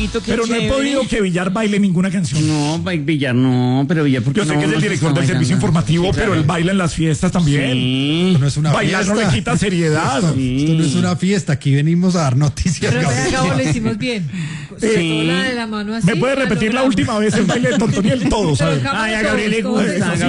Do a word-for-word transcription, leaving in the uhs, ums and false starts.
bonito, qué Pero no he chévere. podido que Villar baile ninguna canción. No, ba- Villar no, pero Villar porque Yo sé no, que es el no director está del servicio bailando. informativo, Sí, pero claro. él baila en las fiestas también. Sí. No es una Bailar fiesta. no le quita seriedad. Esto, esto no es una fiesta, aquí venimos a dar noticias. Pero Gabriel. vea, Gabo, lo hicimos bien. Sobre Sí. todo la de la mano así. ¿Me puede la repetir la logramos. última vez el baile de Tontoniel? Todos, Pero ¿sabes? Gabo, Ay, a todos, Gabriel le todos gusta. estamos